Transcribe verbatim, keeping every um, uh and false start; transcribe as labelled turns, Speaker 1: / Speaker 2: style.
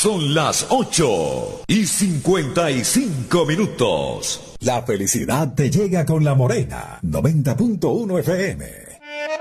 Speaker 1: Son las ocho y cincuenta y cinco minutos.
Speaker 2: La felicidad te llega con La Morena, noventa punto uno F M.